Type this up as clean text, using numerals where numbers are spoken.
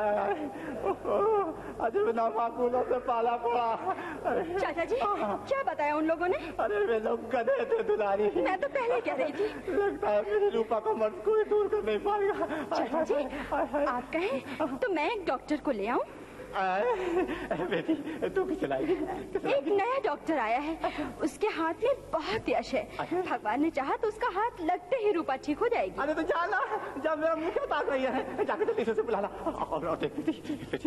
अजय बिना माकूलों से पाला पड़ा। चाचा जी क्या बताया उन लोगों ने? अरे वे लोग गधे थे दुलारी। मैं तो पहले कह रही थी। लगता है मेरी रूपा को मर्द कोई दूर कर नहीं पाएगा। चाचा जी आप कहें तो मैं एक डॉक्टर को ले आऊं? बेटी तू भी चलाएगी? एक नया डॉक्टर आया है, उसके हाथ में बहुत यश है। भगवान ने चाहा तो उसका हाथ लगते ही रूपा ठीक हो जाएगी। अरे तो जाना, जब मेरा मुंह क्या ताक रही है, जाकर जल्दी से बुला ला। और देख बेटी